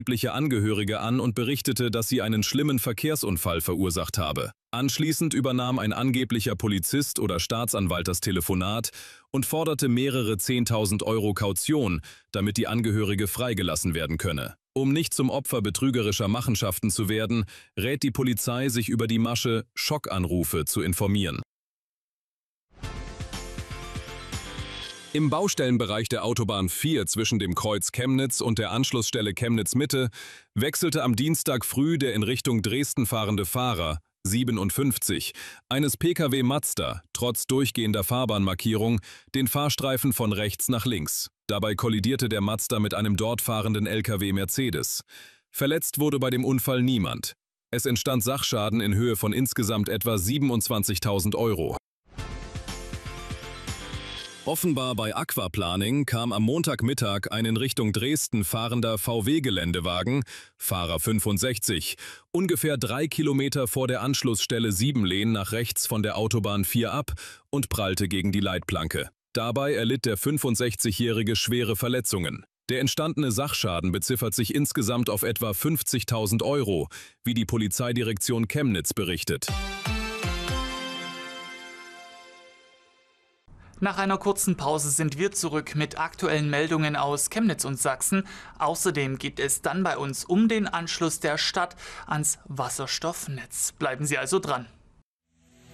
Angehörige an und berichtete, dass sie einen schlimmen Verkehrsunfall verursacht habe. Anschließend übernahm ein angeblicher Polizist oder Staatsanwalt das Telefonat und forderte mehrere 10.000 Euro Kaution, damit die Angehörige freigelassen werden könne. Um nicht zum Opfer betrügerischer Machenschaften zu werden, rät die Polizei, sich über die Masche Schockanrufe zu informieren. Im Baustellenbereich der Autobahn 4 zwischen dem Kreuz Chemnitz und der Anschlussstelle Chemnitz-Mitte wechselte am Dienstag früh der in Richtung Dresden fahrende Fahrer, 57, eines Pkw Mazda, trotz durchgehender Fahrbahnmarkierung, den Fahrstreifen von rechts nach links. Dabei kollidierte der Mazda mit einem dort fahrenden Lkw Mercedes. Verletzt wurde bei dem Unfall niemand. Es entstand Sachschaden in Höhe von insgesamt etwa 27.000 Euro. Offenbar bei Aquaplaning kam am Montagmittag ein in Richtung Dresden fahrender VW-Geländewagen, Fahrer 65, ungefähr 3 Kilometer vor der Anschlussstelle Siebenlehn nach rechts von der Autobahn 4 ab und prallte gegen die Leitplanke. Dabei erlitt der 65-Jährige schwere Verletzungen. Der entstandene Sachschaden beziffert sich insgesamt auf etwa 50.000 Euro, wie die Polizeidirektion Chemnitz berichtet. Nach einer kurzen Pause sind wir zurück mit aktuellen Meldungen aus Chemnitz und Sachsen. Außerdem geht es dann bei uns um den Anschluss der Stadt ans Wasserstoffnetz. Bleiben Sie also dran.